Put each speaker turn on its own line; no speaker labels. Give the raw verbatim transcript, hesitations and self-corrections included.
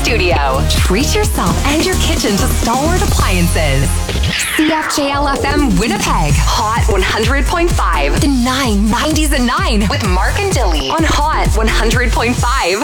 studio. Treat yourself and your kitchen to Stalwart Appliances. C F J L F M Winnipeg. Hot one hundred point five. The nine nineties and nine with Mark and Dilly on Hot one hundred point five.